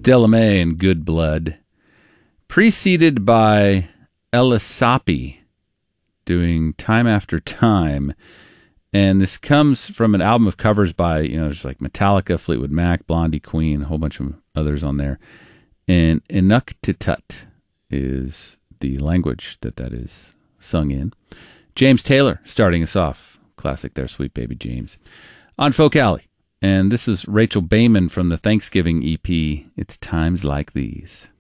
Delamay and Good Blood. Preceded by Elisapi doing Time After Time. And this comes from an album of covers by, there's like Metallica, Fleetwood Mac, Blondie, Queen, a whole bunch of others on there. And Inuktitut is the language that is sung in. James Taylor starting us off. Classic there, Sweet Baby James. On Folk Alley. And this is Rachel Bayman from the Thanksgiving EP, It's Times Like These.